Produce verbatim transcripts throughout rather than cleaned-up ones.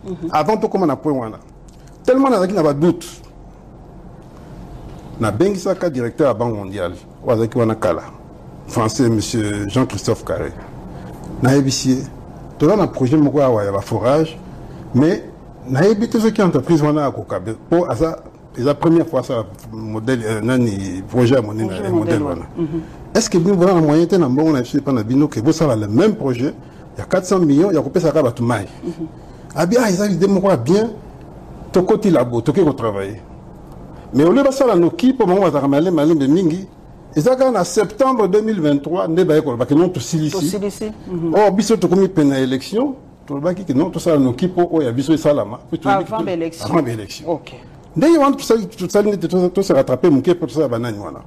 Avant tout, comme on a point, tellement on a n'a pas de doute. Na Bengisaka, directeur à la Banque mondiale, Wazaki Wanakala, français, M. Jean-Christophe Carré. Na ébicier, tout le projet de forage, mais na ébité ce qui est entreprise wana à Kokabe. Pour ça, c'est la première fois ça modèle, nani projet à mon modèle wana. Est-ce que nous avons un moyen de faire on a fait pendant bino que vous savez le même projet, il y a quatre cents millions, il y a coupé ça à tout maï. Ah bien, ils ont dit moi bien, ton côté labo, ton côté travailler. Mais au lieu de ça, nos qui pour moi, on va aller mal de mingi. Et ça, en septembre deux mille vingt-trois, ne pas école, parce que non tout silici. Oh, biso to comme peine à élection, tout le baki que non tout ça nos qui pour oh, il y a biso salama. Avant l'élection. Avant l'élection. Ok. D'ailleurs, tout ça, tout ça, tout ça rattrapé, mon qui pour ça banane voilà.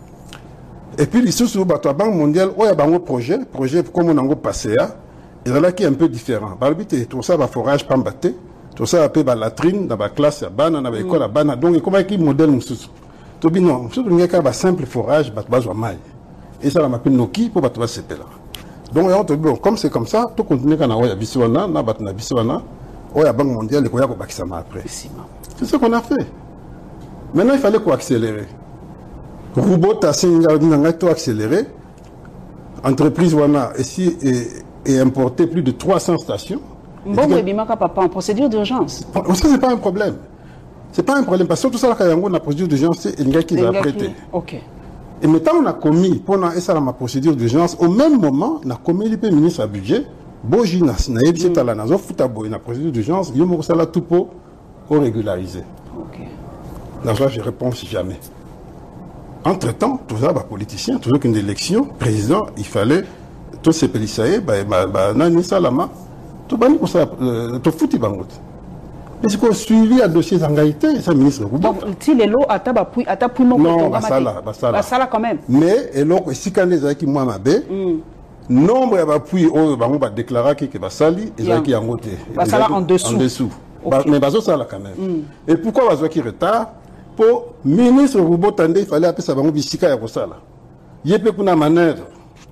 Et puis ici sur la Banque mondiale, oh, il y a un projet, projet comme on a passé à, et là qui est un peu différent. Par le but, tout ça va forage pas battre. Tout ça, après, la latrine, dans la classe, dans l'école, dans l'école. Donc, comment est-ce modèle nous tout bien, non, surtout, il y a un simple forage, il y a maille. Et ça, on appelle Noki pour battre ce là. Donc, bon, comme c'est comme ça, tout continue quand on a Biswana, on a battu Biswana, on a la Banque mondiale, on a Bakisama après. C'est ce qu'on a fait. Maintenant, il fallait qu'on accélère. Robot a tout accéléré. Entreprise Wana ici est importé plus de trois cents stations. Bon, mais Bimaka papa en procédure d'urgence. Ça, c'est pas un problème. C'est pas un problème parce que tout ça, quand il y a une procédure d'urgence, c'est un gars qui l'a prêté. Ok. Et maintenant, on a commis, pendant ça, ma procédure d'urgence, au même moment, on a commis le ministre à budget, Boji, na Yebsi Talanazo, Foutabo, une procédure d'urgence, il y a ça tout pour régulariser. Ok. Là, je réponds si jamais. Entre-temps, tout ça, bah, politicien, toujours qu'une élection, président, il fallait, tous ces policiers, bah, bah, Nani Salama, tout bani pour ça, tout foutu bangot. Mais c'est qu'on suivi un dossier d'engagité, ça ministre. Donc, si les lots à tabac, à tabac, non, bah ça là, bah ça là. Bah ça là quand même. Mais, et donc, si quand les qui moi m'abé, nombre à appui, on va déclarer que va sali, et qui en côté. Bah ça là en dessous. En dessous. Mais bah ça là quand même. Et pourquoi va qui retard? Pour ministre Roubo Tandé, il fallait appeler ça va bisika ya kosala. Yépe kuna manœuvre.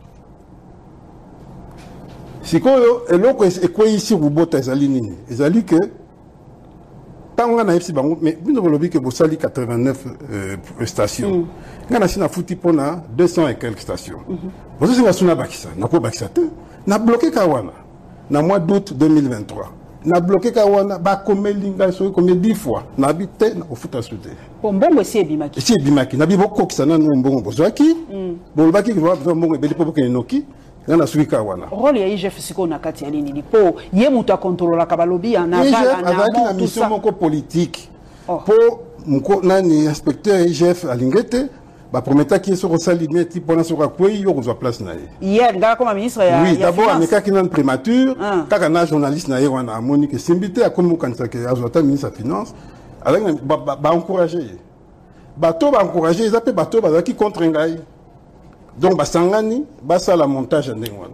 Si quoi, et l'autre est quoi ici Roubo Tazali nini? Ezali que tant on a ici bango, mais nous avons que vous sali quatre-vingt-neuf stations. On a ici na fouti pona deux cents et quelques stations. Vous savez que na bakisa, na ko bakisa te, na bloqué Kawana, na mois d'août deux mille vingt-trois. Na bloqué Kawana, ba comme linga so comme dix fois, na habité na ofuta souté. Bon bon c'est bimaki. C'est bimaki, na biboko kisana no mbongo bozaki. Bon baki ko ba mbongo beli popo ke noki. Nana suika wana. Rôle ya I G F siko na kati ya nini po ye muta contrôler ka balobi en aval en amont tout ça. Mission politique. Po mko nani inspecteur I G F alingete ba prometa ki so rosalimé ti pona so kwei yo ko place na ye. Hier ngaka comme ministre ya. Oui, d'abord ameka ki nan prémature, kaka na journaliste na ye wana amoni que simbité a comme kanisa ke azota ministre de finance avec ba ba encourager. Ba to ba encourager, ils appellent ba to ba ki contre ngai. Donc, Basangani, Bassa la montage en Dengwan.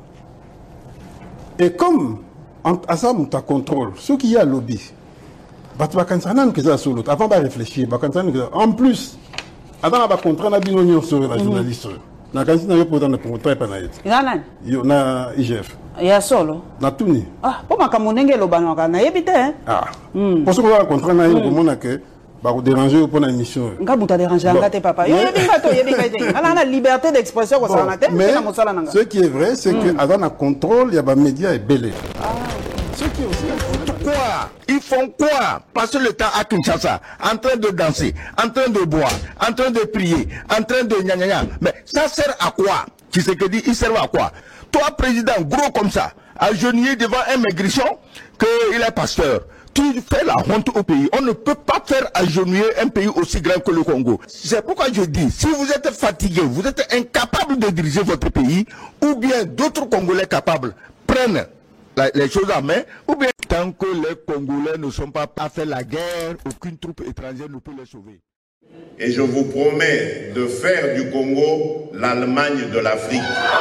Et comme, à ça, on contrôle, ce qui y a lobby, Batouakansanan, que ça sur l'autre, avant de réfléchir, en plus, avant de contrat, on a bien union sur la journaliste. On a quand même pas de contrat et pas naït. Il y a I G F. Il y a solo. Na tuni. Ah, pour ma camonenge le banana, na yébite. Ah. Pour ce qu'on a contrat naït, on a que. Bah, vous dérangez pour la mission. Nga buta déranger ngate papa. Yo yebinga to yebinga te. Ala na liberté d'expression ko sana te. Mais ce qui est vrai, c'est que avant un contrôle, il y a des médias et belé. Ah. Ce qui est aussi quoi? Ils font quoi? Passer le temps à Kinshasa, en train de danser, en train de boire, en train de prier, en train de gna gna gna. Mais ça sert à quoi? Tu sais que dit, il sert à quoi? Toi, président, gros comme ça, agenouillé devant un maigrichon, qu'il est pasteur. Tu fais la honte au pays. On ne peut pas faire agenouiller un pays aussi grand que le Congo. C'est pourquoi je dis, si vous êtes fatigué, vous êtes incapable de diriger votre pays, ou bien d'autres Congolais capables prennent la, les choses en main, ou bien tant que les Congolais ne sont pas à faire la guerre, aucune troupe étrangère ne peut les sauver. Et je vous promets de faire du Congo l'Allemagne de l'Afrique.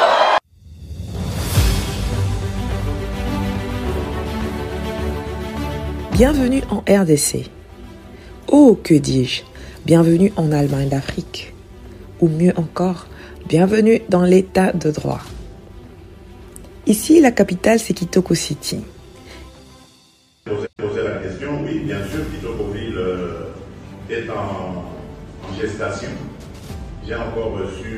Bienvenue en R D C. Oh, que dis-je, bienvenue en Allemagne d'Afrique. Ou mieux encore, bienvenue dans l'état de droit. Ici, la capitale, c'est Kitoko City. Poser la oui, bien sûr, Kitoko-Ville euh, est en, en gestation. J'ai encore reçu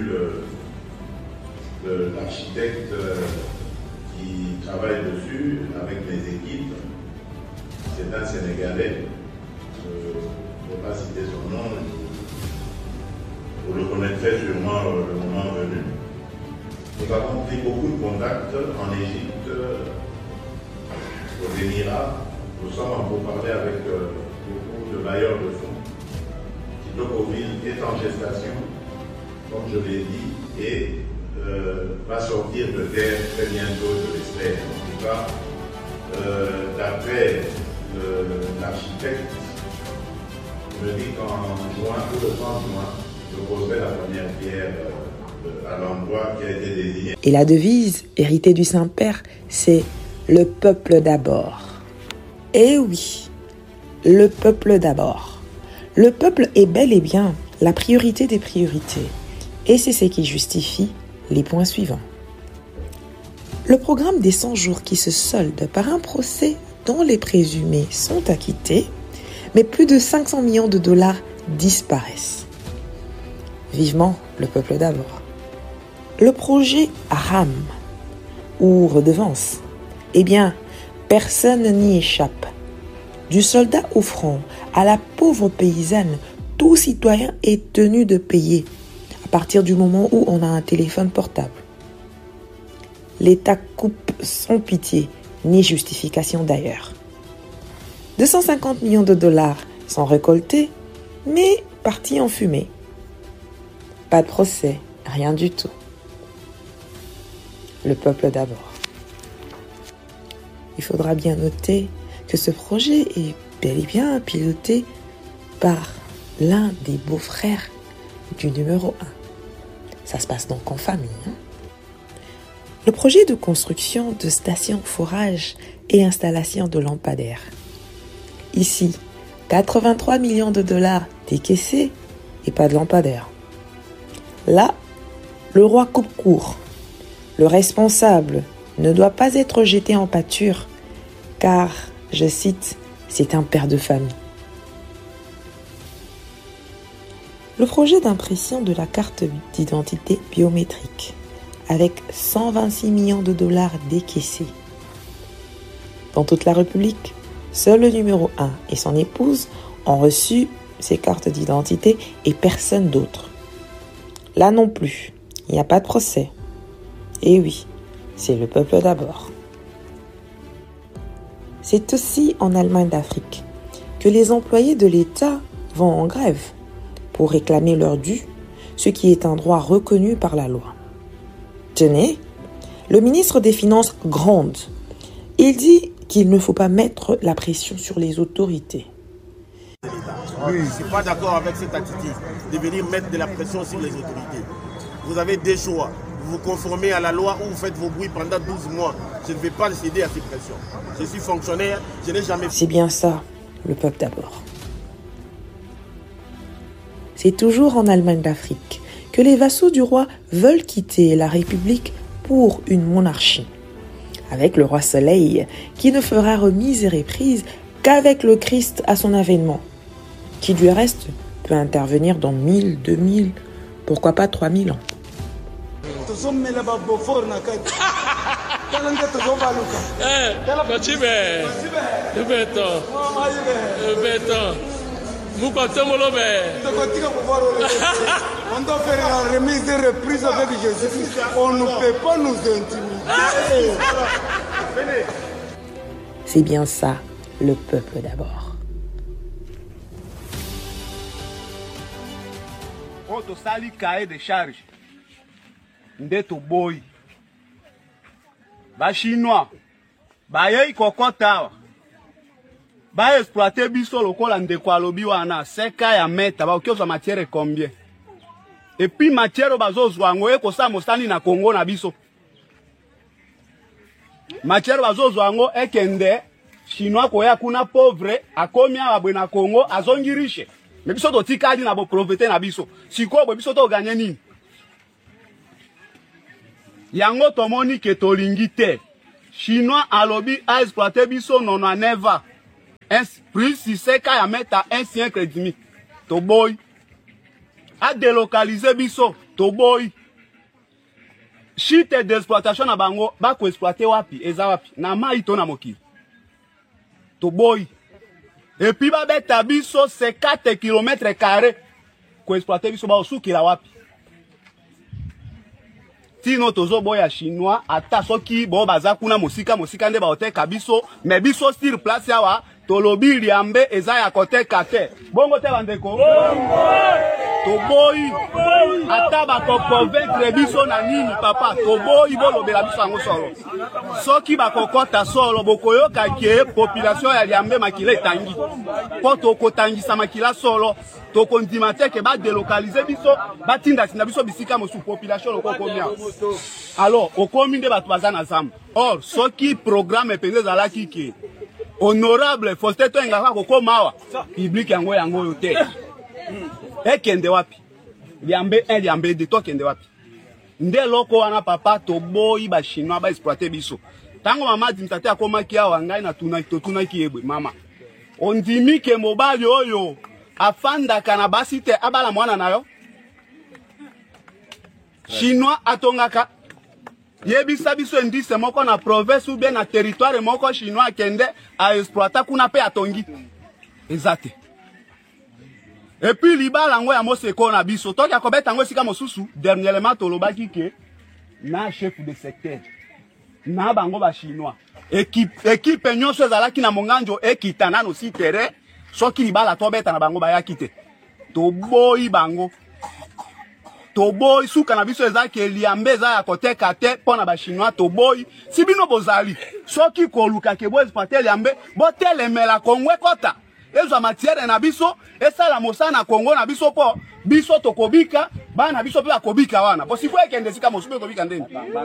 l'architecte euh, qui travaille dessus avec mes équipes. C'est un Sénégalais. Euh, je ne vais pas citer son nom. Vous le connaîtrez sûrement euh, le moment venu. Nous avons pris beaucoup de contacts en Égypte, aux Émirats. Nous sommes en pourparlers avec euh, beaucoup de bailleurs de fonds. Kitoko-Ville est en gestation, comme je l'ai dit, et euh, va sortir de terre très bientôt, je l'espère. En tout cas, euh, d'après l'architecte, il me dit qu'en juin, tout le trente juin, je poserai la première pierre euh, à l'endroit qui a été désigné. Et la devise héritée du Saint-Père, c'est « Le peuple d'abord ». Eh oui, le peuple d'abord. Le peuple est bel et bien la priorité des priorités. Et c'est ce qui justifie les points suivants. Le programme des cent jours qui se solde par un procès dont les présumés sont acquittés, mais plus de cinq cents millions de dollars disparaissent. Vivement le peuple d'abord. Le projet RAM ou redevance, eh bien, personne n'y échappe. Du soldat au front à la pauvre paysanne, tout citoyen est tenu de payer à partir du moment où on a un téléphone portable. L'État coupe sans pitié, ni justification d'ailleurs. deux cent cinquante millions de dollars sont récoltés, mais partis en fumée. Pas de procès, rien du tout. Le peuple d'abord. Il faudra bien noter que ce projet est bel et bien piloté par l'un des beaux-frères du numéro un. Ça se passe donc en famille. Hein? Le projet de construction de stations forage et installation de lampadaires. Ici, quatre-vingt-trois millions de dollars décaissés et pas de lampadaires. Là, le roi coupe court. Le responsable ne doit pas être jeté en pâture, car, je cite, c'est un père de famille. Le projet d'impression de la carte d'identité biométrique, avec cent vingt-six millions de dollars décaissés. Dans toute la République, seul le numéro un et son épouse ont reçu ces cartes d'identité et personne d'autre. Là non plus, il n'y a pas de procès. Et oui, c'est le peuple d'abord. C'est aussi en Allemagne d'Afrique que les employés de l'État vont en grève pour réclamer leur dû, ce qui est un droit reconnu par la loi. Tenez, le ministre des Finances gronde. Il dit qu'il ne faut pas mettre la pression sur les autorités. Oui, je ne suis pas d'accord avec cette attitude de venir mettre de la pression sur les autorités. Vous avez des choix. Vous vous conformez à la loi ou vous faites vos bruits pendant douze mois. Je ne vais pas céder à ces pressions. Je suis fonctionnaire, je n'ai jamais... C'est bien ça, le peuple d'abord. C'est toujours en Allemagne d'Afrique que les vassaux du roi veulent quitter la République pour une monarchie. Avec le roi Soleil, qui ne fera remise et reprise qu'avec le Christ à son avènement, qui du reste peut intervenir dans mille, deux mille, pourquoi pas trois mille ans. On doit faire la remise et reprise avec Jésus. On ne peut pas nous intimider. C'est bien ça, le peuple d'abord. Quand on sali cahier de charge, ndeto boy, ba chinois, ba yei kokota. Ba exploiter biso lokola ndeko alobi wana seka ya meta ba okioza matière combien et puis matière bazozwa ngo eko sa mosani na Congo na biso matière bazozwa ngo ekende chinois ko ya kuna pauvre akomi abwe na Congo azongi riche mais biso to tikadi na bo profiter na biso siko bo biso to gagner nini yango tomoni ke tolingi te chinois alobi a exploiter biso nona neva plus si c'est qu'à mettre un siècle et demi. To boy. A délocaliser biso. To boy. Chite d'exploitation na bango. Ba ko exploiter wapi. Eza wapi. Na ma ito na moki. To boy. Et puis ba beta biso c'est quatre kilomètres carrés. Ko exploiter biso ba osuki la wapi. Tino tozo boya chinois ata soki bo baza kuna mosika mosika nde ba oteka biso mais biso sur place yawa tolobi liambe eza ya koteka te bongo te bandeko bongo to boyi ata ba ko convaincre biso na nini papa to boyi bolobela biso yango solo soki ba kokota solo bokoyoka ke population ya liambe makila etangi po to kotangisa makila solo to kondima te ke ba délocaliser biso ba tinda sina biso bisika mosu population loko komia alors okomi nde bato baza na zamba or soki programme penze zalaki ke honorable Faustin Toengaka kokoma awa public yango yango yo te ekende wapi liambe un liambe de to kende wapi nde loko wana papa to boyi ba chinois ba exploiter biso tango mama dimtate akomaki awa ngai na tuna to tuna ki ebwe mama ondimi ke mobali oyo afanda kana basi te abala mwana nayo chinois atongaka yebisa biso indice moko na province ou bien na territoire moko chinois kende a exploiter kuna pe atongi exact. Et puis libala ngo ya moseko na biso toki akobeta ngo sika mosusu dernièrement tolobaki ke na chef de secteur na bango ba chinois équipe équipe nyonso ezalaki na monganjo ekitana no si terrain soki libala tobeta na bango ba yakite to boyi bango to boy suka na biso ezaki liambe za ya koteka te pona ba chinois to boy si bino bozali soki koluka ke bo exploiter liambe bo telemela kongwe kota ezo matière na biso esala mosana Kongo na biso po biso tokobika bana biso pe akobika wana bo si fo ekende sika mosupe kobika ndeni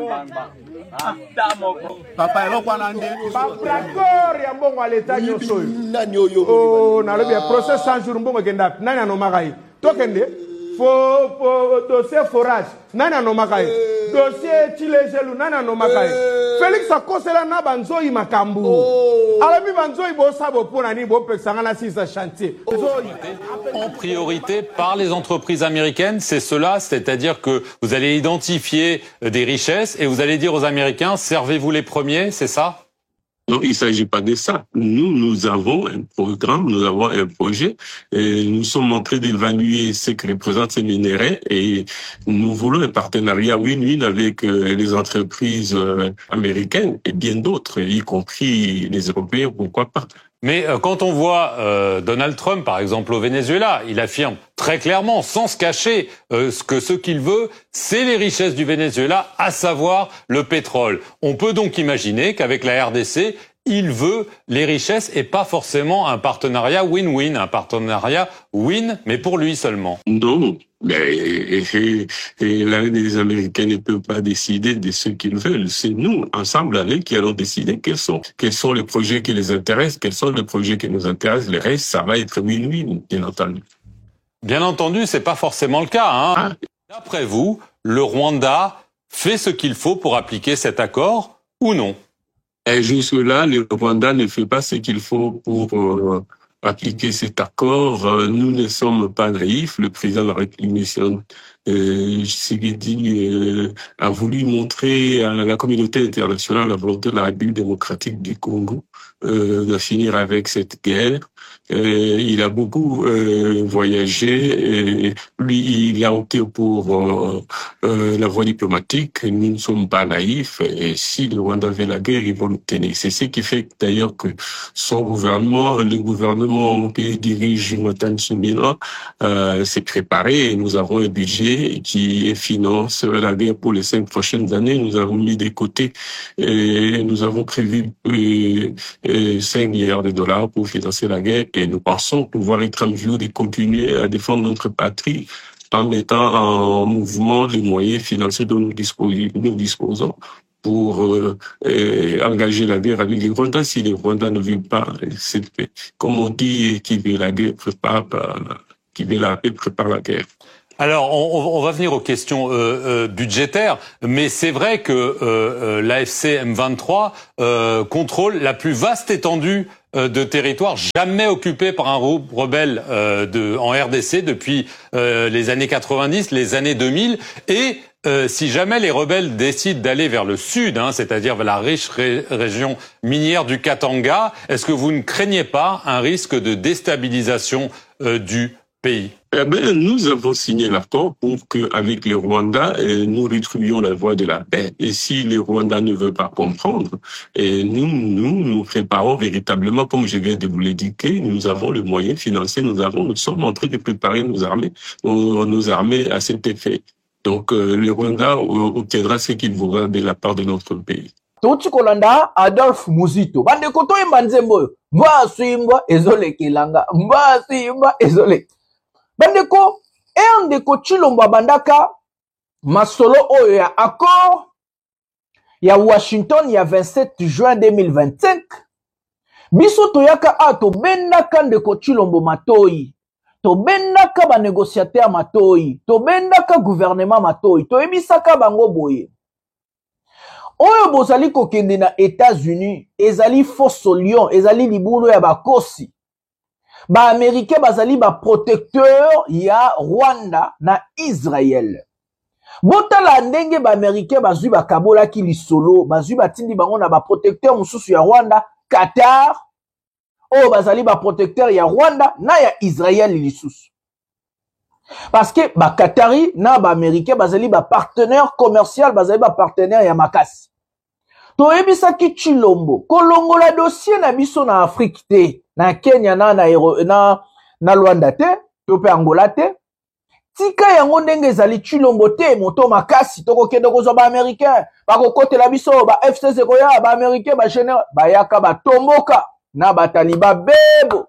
papa eloko wana nde d'accord ya mbongo aleta nyoso nani oyo oh na lobi process cent jours mbongo kenda nani anomakai tokende fo fo dossier forage nani anomakai dossier chilejelu nani anomakai Félix akosela na banzoi makambu alabi banzoi bo sabo pona ni bo pexanga na six chantier en priorité par les entreprises américaines, c'est cela, c'est-à-dire que vous allez identifier des richesses et vous allez dire aux Américains servez-vous les premiers, c'est ça? Non, il ne s'agit pas de ça. Nous, nous avons un programme, nous avons un projet. Et nous sommes en train d'évaluer ce que représentent ces minéraux et nous voulons un partenariat win-win avec euh, les entreprises euh, américaines et bien d'autres, y compris les Européens, pourquoi pas. Mais euh, quand on voit euh, Donald Trump, par exemple, au Venezuela, il affirme très clairement, sans se cacher, euh, ce que ce qu'il veut, c'est les richesses du Venezuela, à savoir le pétrole. On peut donc imaginer qu'avec la R D C, il veut les richesses et pas forcément un partenariat win-win, un partenariat win, mais pour lui seulement. Non. Et, et, et là, les Américains ne peuvent pas décider de ce qu'ils veulent. C'est nous, ensemble, avec, qui allons décider quels sont, quels sont les projets qui les intéressent, quels sont les projets qui nous intéressent. Le reste, ça va être win-win, bien entendu. Bien entendu, c'est pas forcément le cas, hein. Ah. D'après vous, le Rwanda fait ce qu'il faut pour appliquer cet accord ou non? Et jusque-là, le Rwanda ne fait pas ce qu'il faut pour euh, appliquer cet accord. Euh, nous ne sommes pas naïfs. Le président de la République, euh, Tshisekedi, euh, a voulu montrer à la communauté internationale la volonté de la République démocratique du Congo euh, de finir avec cette guerre. Euh, il a beaucoup euh, voyagé. Et lui, il a opté pour euh, euh, la voie diplomatique. Nous ne sommes pas naïfs. Et si le Rwanda veut la guerre, ils vont l'obtenir. C'est ce qui fait d'ailleurs que son gouvernement, le gouvernement que dirige Jonathan Tsumila, euh, s'est préparé. Et nous avons un budget qui finance la guerre pour les cinq prochaines années. Nous avons mis de côté et nous avons prévu euh, euh, cinq milliards de dollars pour financer la guerre. Et nous pensons pouvoir être en mesure de continuer à défendre notre patrie en mettant en mouvement les moyens financiers dont nous disposons, nous disposons pour euh, euh, engager la guerre avec les Rwandais. Si les Rwandais ne veulent pas cette paix, comme on dit, qui veut la guerre prépare, qui veut la paix prépare la guerre. Alors, on, on va venir aux questions euh, euh, budgétaires, mais c'est vrai que euh, euh, l'A F C M vingt-trois euh, contrôle la plus vaste étendue euh, de territoire jamais occupé par un rebelle euh, de, en R D C depuis euh, les années quatre-vingt-dix, les années deux mille. Et euh, si jamais les rebelles décident d'aller vers le sud, hein, c'est-à-dire vers la riche ré région minière du Katanga, est-ce que vous ne craignez pas un risque de déstabilisation euh, du pays? Eh bien, nous avons signé l'accord pour qu'avec les Rwandais, eh, nous retrouvions la voie de la paix. Et si les Rwandais ne veulent pas comprendre, eh, nous, nous, nous préparons véritablement, comme je viens de vous l'indiquer, nous avons le moyen financier, nous avons, nous sommes en train de préparer nos armées, nos, nos armées à cet effet. Donc, euh, les Rwandais obtiendra ce qu'ils voudront de la part de notre pays. Touti kolanda Adolphe Muzito. Bande koto imba nzembo. Mba suimba ezole kilanga. Mba suimba ezole. Bandeko, e ndeko Chilombo bandaka masolo oyo ya accord ya Washington ya vingt-sept juin deux mille vingt-cinq. Biso toyaka a to bendaka ndeko Chilombo matoi. To bendaka ba négociateur matoi. To bendaka gouvernement matoi. To ebisaka bango boye. Oyo bozali kokende na États-Unis, ezali faux lion, ezali libulu ya bakosi. Ba Américain bazali ba protecteur ya Rwanda na Israël. Botala ndenge ba Américain bazui ba kabola ki lisolo, bazui ba tindi bango na ba protecteur mususu ya Rwanda, Qatar. Oh bazali ba protecteur ya Rwanda na ya Israël lisusu. Parce que ba Qatari na ba Américain bazali ba partenaire commercial, bazali ba partenaire ya makasi. To ebisa ki Chilombo, kolongola dossier na biso na Afrique te. Na Kenya na na na, na Luanda te, to pe Angola te. Tika yango ndenge ezali Chilombo te moto makasi toko kende kozwa ba Américain, ba kokotela biso ba F C C koya ba Américain ba général ba yaka ba tomboka na ba taliba bebo.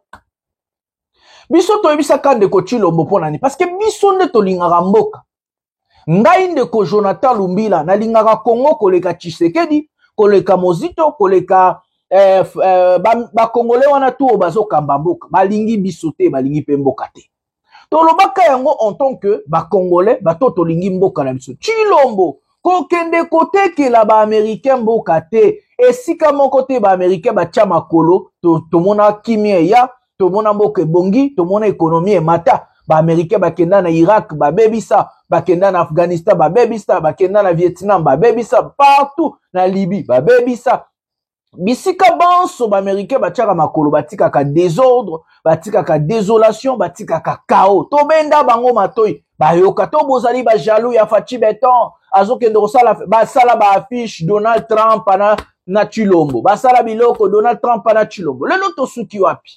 Biso to ebisa kande ko Chilombo pona ni parce que biso nde to lingaka mboka. Ngai ndeko Jonathan Lumbila na lingaka Congo koleka Tshisekedi, koleka Mozito, koleka Eh, eh, ba, ba Congolais wana tu bazo kamba mboka balingi bisote balingi pe mboka te to lobaka yango en tant que ba Congolais ba to to lingi mboka na biso Chilombo ko kende kote ke la ba Américain mboka te esika moko te ba Américain ba tia makolo to to mona kimie ya to mona mboka bongi to mona économie mata ba Américain ba kenda na Irak ba bebisa ba kenda na Afghanistan ba bebisa ba kenda na Vietnam ba bebisa partout na Libye ba bebisa. Bisika banso ba Américain batiaka makolo batika ka désordre, batika ka désolation, batika ka chaos. To benda bango matoi, ba yoka to bozali ba jaloux ya Fachi Beton, azokende kosala ba sala ba affiche Donald Trump na na Chilombo. Ba sala biloko Donald Trump na Chilombo. Lelo to suki wapi?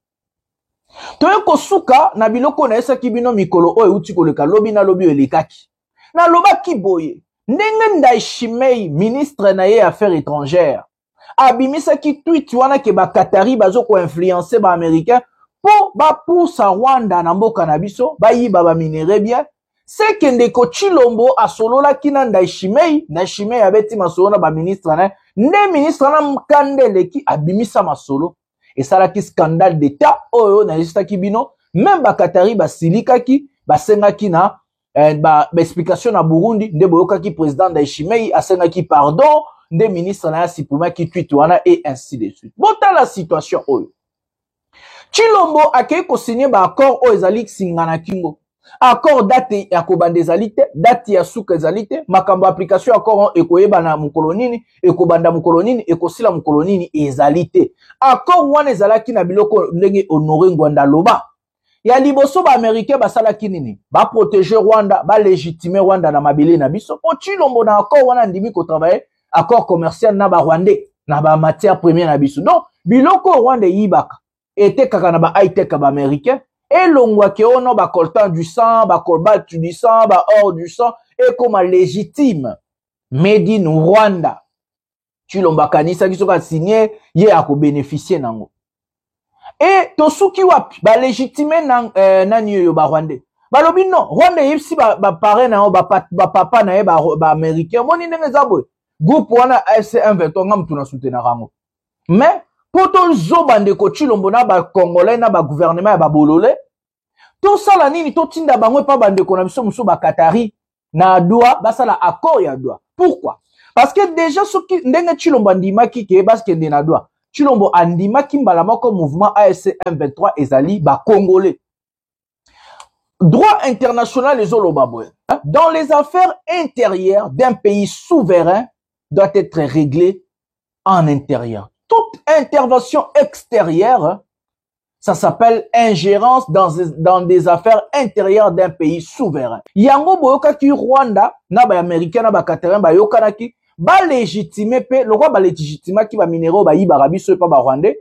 To yoko suka na biloko na esa kibino mikolo oyo uti koleka lobi na lobi elekaki. Na lobaki boye, ndenge Ndayishimiye ministre na ye affaires étrangères. Abimisa ki tweet wana ke ba Qatari bazo ko influencer ba Américain po ba poussa Rwanda na mboka na biso ba yiba ba minere bien c'est que ndeko Chilombo asolola kina Ndayishimiye Ndayishimiye abeti masolo na ba ministre na ne ministre na mkandele ki abimisa masolo et ça la ki scandale d'état oyo na lista ki bino même ba Qatari ba silika ki ba senga ki na eh, ba, ba explication na Burundi nde boyoka ki président Ndayishimiye asenga ki pardon des ministres na sipuma ki tweet wana et ainsi de suite. Bota la situation oyo. Chilombo akei ko signer ba accord o ezali singana kingo. Accord date ya kobanda ezali te, date ya suka ezali te, makambo application accord ekoyeba na mukolonini, ekobanda mukolonini, ekosila mukolonini ezali te. Accord wana ezalaki na biloko ndenge honorer Ngwanda loba. Ya liboso ba Américain basala kinini, ba protéger Rwanda, ba légitimer Rwanda na mabele na biso. Po Chilombo na accord wana ndimi ko travailler accord commercial na ba Rwandais na ba matière première na biso. Donc biloko Rwanda yibaka était kaka na ba high tech ba Américain et longwa ke ono ba coltan du sang, ba cobalt du sang, ba or du sang et comme légitime made in Rwanda. Chilombo kanisa kiso ka signé ye ako bénéficier nango. Et tosuki wapi ba légitimer na euh, na niyo ba Rwandais. Balobi non, Rwanda yipsi ba ba parent na ba ba papa na ye ba, ba Américain moni ndenge zabwe. Groupe wana F C M vingt ngam tuna soutenir rango. Mais poto zoba ndeko Chilombo na ba Congolais na ba gouvernement ya ba bolole. To sala nini to tinda bango pa bandeko na biso muso ba Qatari na doa basala accord ya doa. Pourquoi? Parce que déjà soki ndenge Chilombo ndimaki ke baske ndena doa. Chilombo andima kimbala moko mouvement A F C M vingt-trois ezali ba congolais. Droit international les olobaboy. Dans les affaires intérieures d'un pays souverain doit être réglée en intérieur. Toute intervention extérieure, ça s'appelle ingérence dans, dans des affaires intérieures d'un pays souverain. Yango boyoka ki Rwanda, na ba américain na ba Qatarien ba yokana ki ba légitimer pe le roi ba légitimer ki ba minéraux ba yibara biso pa ba Rwandais.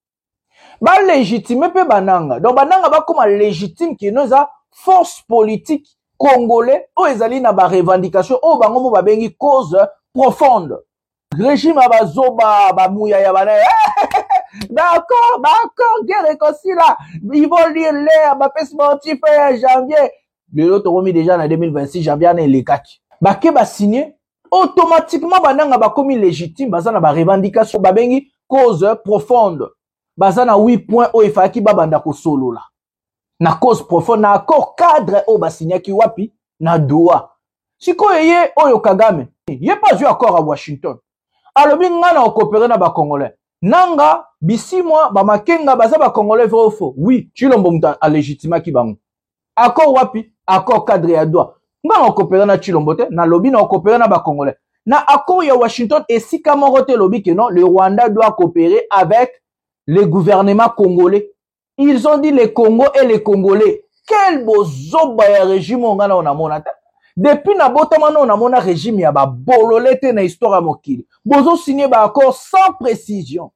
Ba légitimer pe bananga. Donc bananga ba comme légitime ki noza force politique congolais o ezali na ba revendication o bango mo ba bengi cause profonde. Régime abazoba ba mouya ya bana. D'accord, d'accord, guerre réconcile là. Ils vont lire l'air, ma paix sportif janvier. Le autre remis déjà en deux mille vingt-six, janvier, on est les quatre. Bah, que bah signé, automatiquement, bah, n'a pas commis légitime, bah, ça n'a pas revendication, bah, bengi, cause profonde. Bah, ça n'a huit points, oh, il faut qu'il banda ko solo là. Na cause profonde, na accord cadre, oh, bah, signé ki wapi, na doa. Si ko yé, oh, yo Kagame, yé pas eu accord à Washington. Alors, bien, on a coopéré na ba Congolais. Nanga, bisi moi, ba makenga, baza ba Congolais vrai ou faux? Oui, chilombo mta a légitima ki bango. Accord wapi? Accord cadre ya doa. Nga on coopéré na chilombo te, na lobby na on coopéré na ba Congolais. Na accord ya Washington, et si kamorote lobby que non, le Rwanda doit coopérer avec le gouvernement congolais. Ils ont dit les Congo et les Congolais. Quel beau zoba ya régime on a on a monata. Depuis na botamano on a mon régime ya ba bololete na histoire mokili. Bozo signé ba accord sans précision.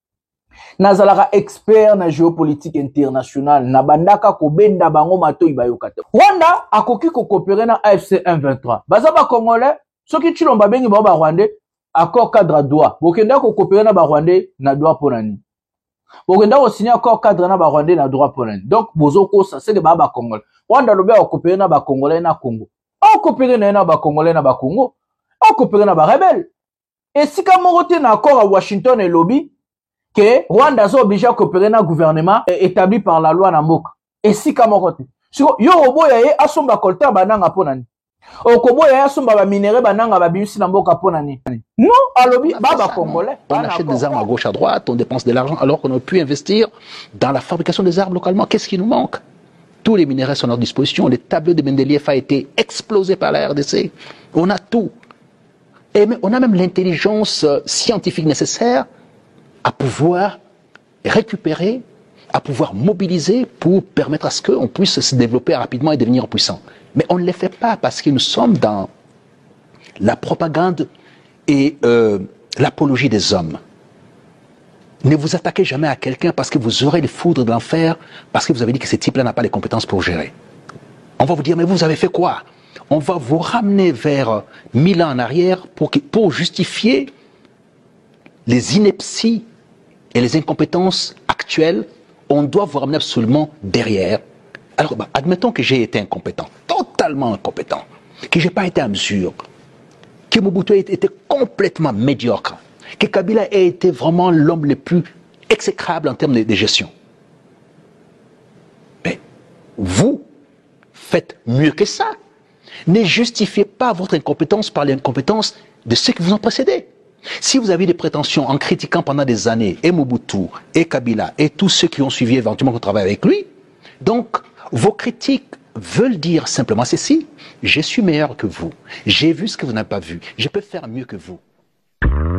Nazalara expert na géopolitique internationale na bandaka ko benda bango matoi ba yokate. Rwanda akoki ko coopérer na A F C M vingt-trois. Baza ba Congolais, soki chilomba bengi ba ba Rwandais, accord cadre droit. Bokenda ko coopérer na ba Rwandais na droit ponani. Bokenda ko signer accord cadre na ba Rwandais na droit ponani. Donc bozo ko ça c'est de ba ba Congolais. Rwanda lobe ko coopérer na ba Congolais na Congo. On coopère na ba Congolais na ba Congo. On coopère na ba rebelle. Et si comme on na accord à Washington et lobby que Rwanda est obligé à coopérer na gouvernement établi par la loi na mboka. Et si comme on so yo oboya ye asomba colta bananga ponani. Okoboya ye asomba ba minéraux bananga ba bimisi na mboka ponani. Non, à lobby ba ba Congolais. On achète des armes à gauche à droite, on dépense de l'argent alors qu'on aurait pu investir dans la fabrication des armes localement. Qu'est-ce qui nous manque? Tous les minéraux sont à notre disposition. Le tableau de Mendeleev a été explosé par la R D C. On a tout. Et on a même l'intelligence scientifique nécessaire à pouvoir récupérer, à pouvoir mobiliser pour permettre à ce qu'on puisse se développer rapidement et devenir puissant. Mais on ne le fait pas parce que nous sommes dans la propagande et euh, l'apologie des hommes. Ne vous attaquez jamais à quelqu'un parce que vous aurez les foudres de l'enfer, parce que vous avez dit que ce type-là n'a pas les compétences pour gérer. On va vous dire, mais vous avez fait quoi? On va vous ramener vers mille ans en arrière pour, pour justifier les inepties et les incompétences actuelles. On doit vous ramener absolument derrière. Alors, bah, admettons que j'ai été incompétent, totalement incompétent, que je n'ai pas été à mesure, que Mobutu a été complètement médiocre, que Kabila ait été vraiment l'homme le plus exécrable en termes de, de gestion. Mais vous faites mieux que ça. Ne justifiez pas votre incompétence par l'incompétence de ceux qui vous ont précédé. Si vous avez des prétentions en critiquant pendant des années et Mobutu, et Kabila, et tous ceux qui ont suivi éventuellement qu'on travaille avec lui, donc vos critiques veulent dire simplement ceci: je suis meilleur que vous, j'ai vu ce que vous n'avez pas vu, je peux faire mieux que vous.